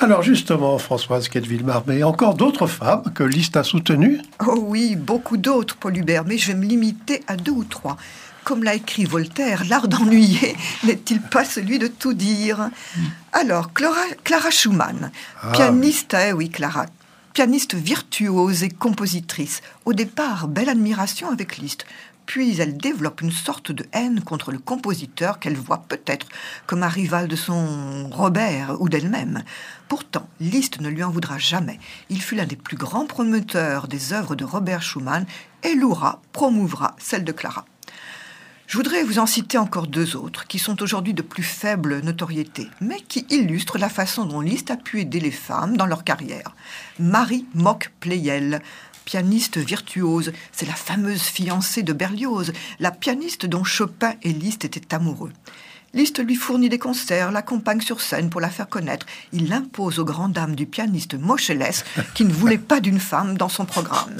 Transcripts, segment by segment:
Alors justement, Françoise Quetteville-Marmé, encore d'autres femmes que Liszt a soutenues? Oh oui, beaucoup d'autres, Paul Hubert, mais je vais me limiter à 2 ou 3. Comme l'a écrit Voltaire, l'art d'ennuyer n'est-il pas celui de tout dire? Alors, Clara Schumann, pianiste, oui Clara, pianiste virtuose et compositrice. Au départ, belle admiration avec Liszt. Puis elle développe une sorte de haine contre le compositeur qu'elle voit peut-être comme un rival de son Robert ou d'elle-même. Pourtant, Liszt ne lui en voudra jamais. Il fut l'un des plus grands promoteurs des œuvres de Robert Schumann et promouvra celle de Clara. Je voudrais vous en citer encore 2 autres qui sont aujourd'hui de plus faible notoriété, mais qui illustrent la façon dont Liszt a pu aider les femmes dans leur carrière. Marie Mock-Pleyel, pianiste virtuose, c'est la fameuse fiancée de Berlioz, la pianiste dont Chopin et Liszt étaient amoureux. Liszt lui fournit des concerts, l'accompagne sur scène pour la faire connaître. Il l'impose aux grandes dames du pianiste Moscheles, qui ne voulait pas d'une femme dans son programme.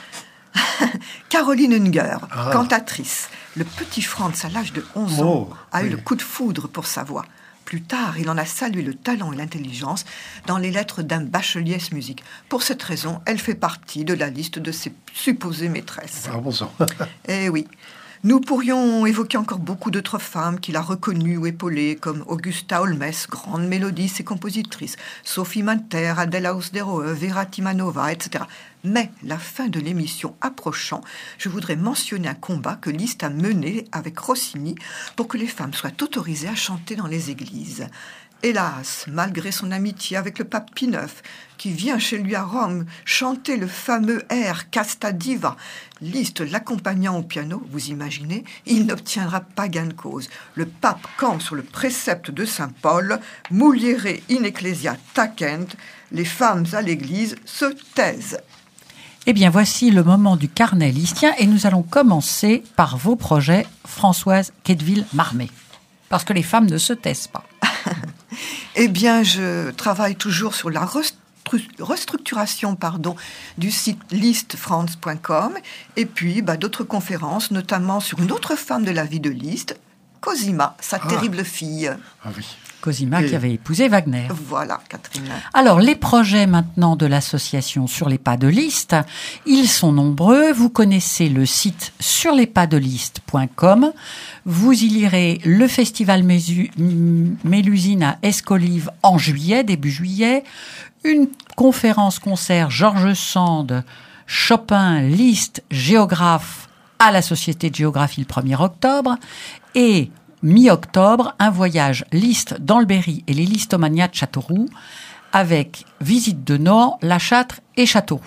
Caroline Unger, cantatrice. Le petit Franz, à l'âge de 11 ans, a eu le coup de foudre pour sa voix. Plus tard, il en a salué le talent et l'intelligence dans les lettres d'un bachelier musique. Pour cette raison, elle fait partie de la liste de ses supposées maîtresses. Ah bon sang. Eh oui. Nous pourrions évoquer encore beaucoup d'autres femmes qu'il a reconnues ou épaulées, comme Augusta Holmes, grande mélodiste et compositrice, Sophie Manter, Adela Hausderoe, Vera Timanova, etc. Mais, la fin de l'émission approchant, je voudrais mentionner un combat que Liszt a mené avec Rossini pour que les femmes soient autorisées à chanter dans les églises. Hélas, malgré son amitié avec le pape Pie IX, qui vient chez lui à Rome chanter le fameux air Casta Diva, Liszt l'accompagnant au piano, vous imaginez, il n'obtiendra pas gain de cause. Le pape campe sur le précepte de saint Paul, Muliere in ecclesia tacent, les femmes à l'église se taisent. Eh bien, voici le moment du carnet listien et nous allons commencer par vos projets, Françoise Quetteville-Marmé. Parce que les femmes ne se taisent pas. Eh bien, je travaille toujours sur la restructuration du site listfrance.com et puis d'autres conférences, notamment sur une autre femme de la vie de Liszt, Cosima, sa terrible fille. Ah oui. Cosima qui avait épousé Wagner. Voilà, Catherine. Alors, les projets maintenant de l'association Sur les pas de Liszt, ils sont nombreux. Vous connaissez le site surlespadsdeliszt.com. Vous y lirez le festival Mélusine à Escolives en juillet, début juillet. Une conférence-concert Georges Sand, Chopin, Liszt, géographe à la Société de Géographie le 1er octobre. Et mi-octobre, un voyage Liszt dans le Berry et les Listomanias de Châteauroux avec visite de Nohant, La Châtre et Châteauroux.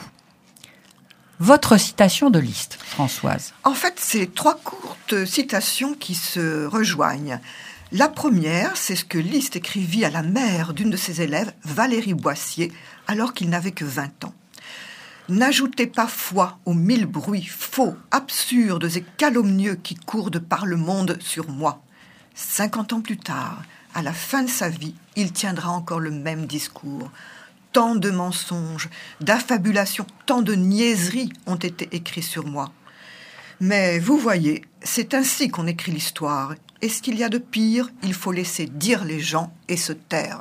Votre citation de Liszt, Françoise? En fait, c'est 3 courtes citations qui se rejoignent. La première, c'est ce que Liszt écrivit à la mère d'une de ses élèves, Valérie Boissier, alors qu'il n'avait que 20 ans. N'ajoutez pas foi aux 1000 bruits faux, absurdes et calomnieux qui courent de par le monde sur moi. 50 ans plus tard, à la fin de sa vie, il tiendra encore le même discours. Tant de mensonges, d'affabulations, tant de niaiseries ont été écrits sur moi. Mais vous voyez, c'est ainsi qu'on écrit l'histoire. Et ce qu'il y a de pire, il faut laisser dire les gens et se taire.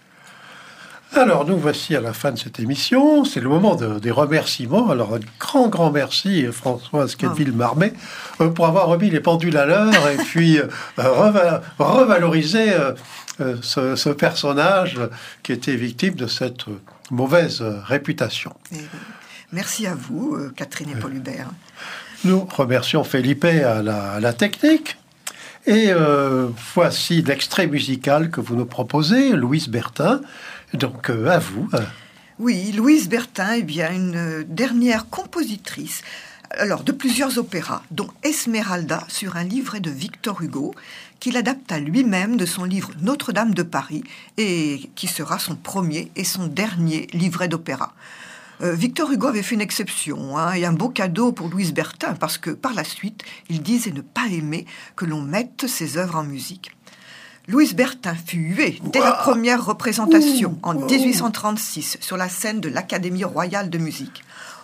Alors, nous voici à la fin de cette émission. C'est le moment des remerciements. Alors, un grand merci, Françoise Quetteville-Marmé, pour avoir remis les pendules à l'heure et puis revaloriser ce personnage qui était victime de cette mauvaise réputation. Merci à vous, Catherine et Paul Hubert. Nous remercions Felipe à la technique. Et voici l'extrait musical que vous nous proposez, Louise Bertin. Donc, à vous. Oui, Louise Bertin est bien une dernière compositrice de plusieurs opéras, dont Esmeralda sur un livret de Victor Hugo, qu'il adapta lui-même de son livre Notre-Dame de Paris, et qui sera son premier et son dernier livret d'opéra. Victor Hugo avait fait une exception et un beau cadeau pour Louise Bertin, parce que par la suite, il disait ne pas aimer que l'on mette ses œuvres en musique. Louise Bertin fut huée dès la première représentation en 1836 sur la scène de l'Académie royale de musique.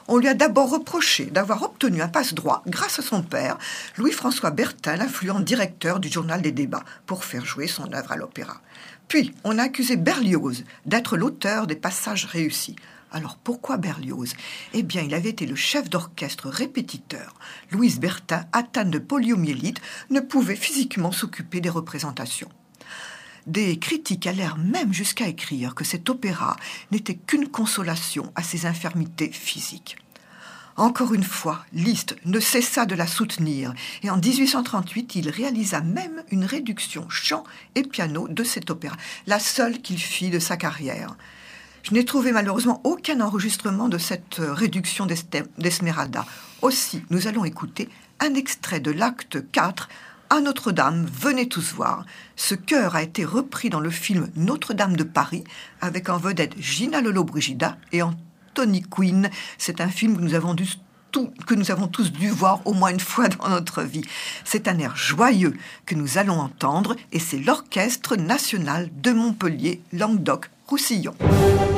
On lui a d'abord reproché d'avoir obtenu un passe-droit grâce à son père, Louis-François Bertin, l'influent directeur du journal des débats, pour faire jouer son œuvre à l'opéra. Puis, on a accusé Berlioz d'être l'auteur des passages réussis. Alors pourquoi Berlioz ? Eh bien, il avait été le chef d'orchestre répétiteur. Louise Bertin, atteinte de poliomyélite, ne pouvait physiquement s'occuper des représentations. Des critiques allèrent même jusqu'à écrire que cet opéra n'était qu'une consolation à ses infirmités physiques. Encore une fois, Liszt ne cessa de la soutenir et en 1838, il réalisa même une réduction chant et piano de cet opéra, la seule qu'il fit de sa carrière. Je n'ai trouvé malheureusement aucun enregistrement de cette réduction d'Esmeralda. Aussi, nous allons écouter un extrait de l'acte 4 à Notre-Dame, venez tous voir. Ce chœur a été repris dans le film Notre-Dame de Paris avec en vedette Gina Lollobrigida et Anthony Quinn. C'est un film que nous avons tous dû voir au moins une fois dans notre vie. C'est un air joyeux que nous allons entendre et c'est l'Orchestre national de Montpellier, Languedoc-Roussillon.